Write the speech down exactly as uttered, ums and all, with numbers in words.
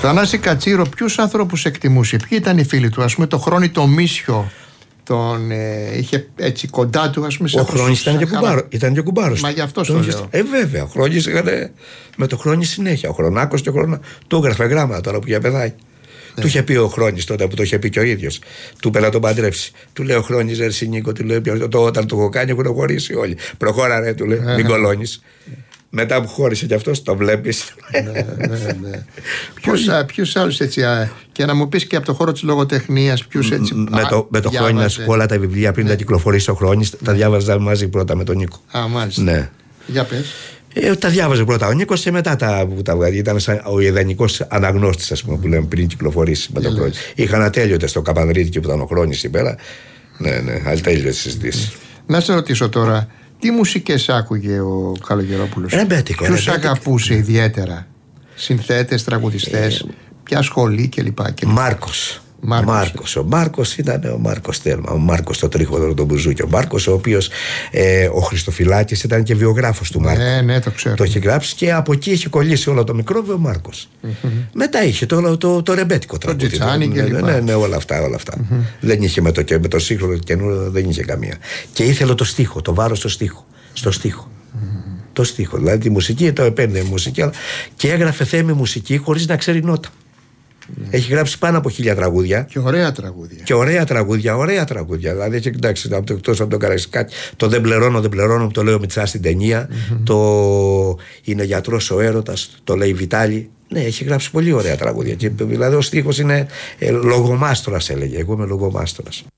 Θανάση Κατσίρο, ποιους ανθρώπους εκτιμούσε, ποιοι ήταν οι φίλοι του, ας πούμε το Χρόνι το Μίσιο, τον ε, είχε έτσι κοντά του, ας πούμε. Ο Χρόνης ήταν, κουμπάρο, ήταν και κουμπάρος. Μα γι' αυτό το λέω. Ε, βέβαια, ο Χρόνης είχανε με το Χρόνη συνέχεια. Ο Χρονάκος και ο Χρονά. Του έγραφε γράμματα τώρα που είχε παιδάκι. Ναι. Του είχε πει ο Χρόνης τότε που το είχε πει και ο ίδιος. Του πέρα τον παντρεύσει. Του λέει ο Χρόνης, Ερσή Νίκο, του λέει το, όταν το έχω κάνει έχουν χωρίσει όλοι. Προχώρα, ρε, του λέει, μην κολώνεις. Μετά που χώρισε κι αυτός, το βλέπεις. Ναι, ναι, ναι. Ποιους άλλους έτσι, και να μου πεις και από το χώρο της λογοτεχνίας, ποιους έτσι. Με το, με το Χρόνι να σου πω όλα τα βιβλία πριν ναι. τα κυκλοφορήσει ο Χρόνης, ναι. τα διάβαζα μαζί πρώτα με τον Νίκο. Α, μάλιστα. Ναι. Για πες. Ε, τα διάβαζε πρώτα ο Νίκος και μετά τα που τα βγάζει. Ήταν σαν ο ιδανικός αναγνώστης, ας πούμε, που λέμε πριν κυκλοφορήσει με τον Χρόνι. Είχαν ατέλειωτες στο Καπανδρίδικη που ήταν ο Χρόνης εκεί πέρα. Ναι, ναι, ατέλειωτες συζητήσεις. Να σε ρωτήσω τώρα. Τι μουσικές άκουγε ο Καλογερόπουλος, ρεμπέτικο, ποιους ρεμπέτικο. αγαπούσε ιδιαίτερα, συνθέτες, τραγουδιστές, ε, ποια σχολή κλπ. Μάρκος. Μάρκος. Μάρκος. Ο Μάρκος ήταν ο Μάρκος Τέρμα. Ο Μάρκος το τρίχοδρο τον Μπουζούκι. Ο Μάρκος, ο οποίος ε, ο Χριστοφυλάκης ήταν και βιογράφος του Μάρκου. Ναι, ναι, το ξέρω. Το έχει γράψει και από εκεί έχει κολλήσει όλο το μικρόβιο ο Μάρκος. Mm-hmm. Μετά είχε το, το, το, το ρεμπέτικο τραγούδι. Το Τζιτσάνι και ναι, ναι, ναι, όλα αυτά. Όλα αυτά. Mm-hmm. Δεν είχε με το, με το σύγχρονο καινούριο, δεν είχε καμία. Και ήθελε το στίχο, το βάρος στο στίχο. Στο στίχο. Mm-hmm. Το στίχο. Δηλαδή τη μουσική το επένδυε μουσική, αλλά και έγραφε θέμη μουσική χωρίς να ξέρει νότα. Mm. Έχει γράψει πάνω από χίλια τραγούδια. Και ωραία τραγούδια. Και ωραία τραγούδια, ωραία τραγούδια. Δηλαδή, έχει εντάξει, εκτός από τον Καραϊσκάκη, το Δεν πληρώνω, δεν πληρώνω, που το λέει ο Μιτσάς στην ταινία. Mm-hmm. Το Είναι γιατρός ο έρωτας, το λέει Βιτάλη. Ναι, έχει γράψει πολύ ωραία τραγούδια. Και, δηλαδή, ο στίχος είναι ε, λογομάστορας, έλεγε. Εγώ είμαι λογομάστορας.